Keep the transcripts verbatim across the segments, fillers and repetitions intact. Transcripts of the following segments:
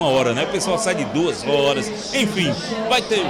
uma hora, né? O pessoal sai de duas horas, enfim, vai ter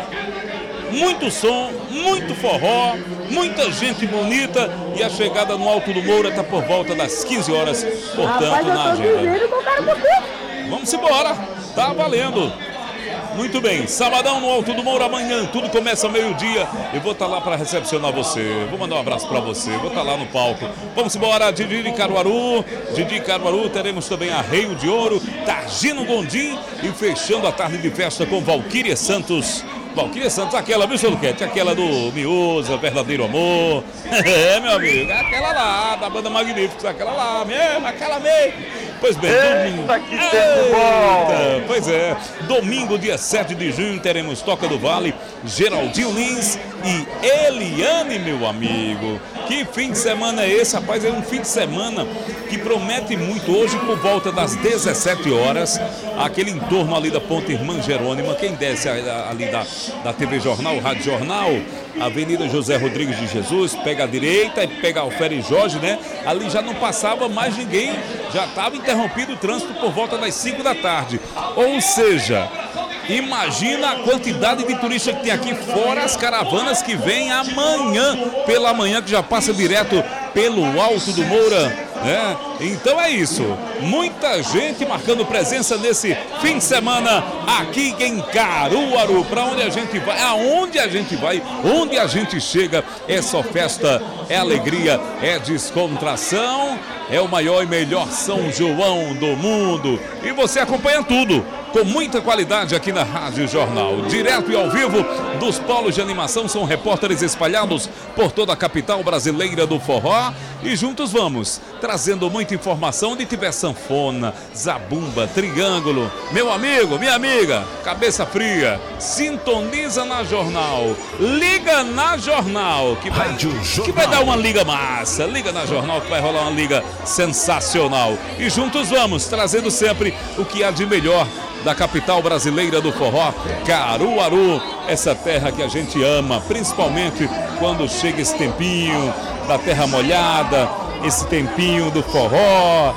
muito som, muito forró, muita gente bonita e a chegada no Alto do Moura está por volta das quinze horas, portanto, Rapaz, eu na tô agenda. dizendo que eu quero curtir. Vamos embora, tá valendo. Muito bem, sabadão no Alto do Moura, amanhã tudo começa ao meio-dia. Eu vou estar lá para recepcionar você, vou mandar um abraço para você, vou estar lá no palco. Vamos embora, Didi de Caruaru, Didi de Caruaru, teremos também Arreio de Ouro, Targino Gondim e fechando a tarde de festa com Valquíria Santos. Valquíria Santos, aquela, viu, seu Luquete? Aquela do Miúza, Verdadeiro Amor. É, meu amigo, aquela lá, da banda Magníficos, aquela lá mesmo, aquela mesmo. Pois bem, domingo. Que tempo bom. Pois é, domingo, dia sete de junho, teremos Toca do Vale, Geraldinho Lins e Eliane, meu amigo. Que fim de semana é esse, rapaz? É um fim de semana que promete muito. Hoje, por volta das dezessete horas, aquele entorno ali da Ponte Irmã Jerônima, quem desce ali da, da T V Jornal, Rádio Jornal, Avenida José Rodrigues de Jesus, pega a direita e pega o Ferry Jorge, né? Ali já não passava mais ninguém, já estava interrompido o trânsito por volta das cinco da tarde. Ou seja, imagina a quantidade de turistas que tem aqui, fora as caravanas que vêm amanhã, pela manhã, que já passa direto pelo Alto do Moura. É, então é isso, muita gente marcando presença nesse fim de semana aqui em Caruaru. Para onde a gente vai, aonde a gente vai, onde a gente chega, é só festa, é alegria, é descontração, é o maior e melhor São João do mundo. E você acompanha tudo com muita qualidade aqui na Rádio Jornal, direto e ao vivo dos polos de animação. São repórteres espalhados por toda a capital brasileira do forró e juntos vamos trazendo muita informação. Onde tiver sanfona, zabumba, triângulo, meu amigo, minha amiga, cabeça fria, sintoniza na Jornal, liga na Jornal, que vai, que vai dar uma liga massa, liga na Jornal que vai rolar uma liga sensacional. E juntos vamos trazendo sempre o que há de melhor da capital brasileira do forró, Caruaru, essa terra que a gente ama, principalmente quando chega esse tempinho da terra molhada, esse tempinho do forró,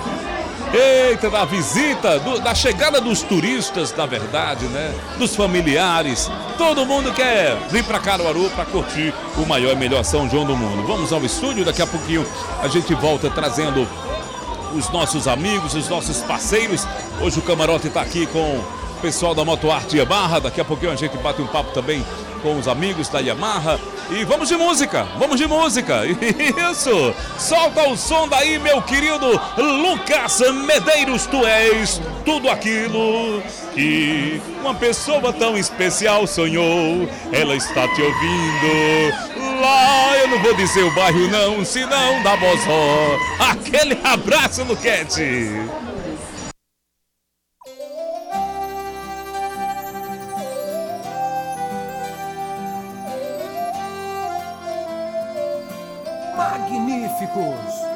eita, da visita, do, da chegada dos turistas, na verdade, né, dos familiares, todo mundo quer vir para Caruaru para curtir o maior e melhor São João do mundo. Vamos ao estúdio, daqui a pouquinho a gente volta trazendo os nossos amigos, os nossos parceiros. Hoje o camarote está aqui com o pessoal da Motoarte Yamaha. Daqui a pouquinho a gente bate um papo também com os amigos da Yamaha. E vamos de música, vamos de música. Isso, solta o som daí, meu querido Lucas Medeiros. Tu és tudo aquilo que uma pessoa tão especial sonhou. Ela está te ouvindo lá, eu não vou dizer o bairro não, senão dá bozó. Aquele abraço, Luquete. Magníficos!